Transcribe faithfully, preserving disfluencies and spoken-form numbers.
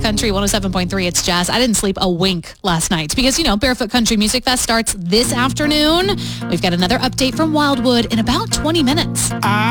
Country one oh seven point three. It's Jazz. I didn't sleep a wink last night because, you know, Barefoot Country Music Fest starts this afternoon. We've got another update from Wildwood in about twenty minutes. I